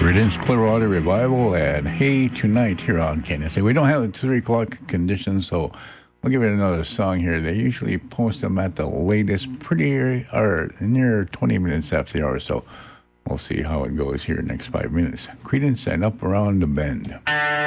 Creedence Clearwater Revival and Hey Tonight here on KNSA. We don't have the 3 o'clock conditions, so we'll give it another song here. They usually post them at the latest, or near 20 minutes after the hour, so we'll see how it goes here in the next 5 minutes. Creedence and Up Around the Bend.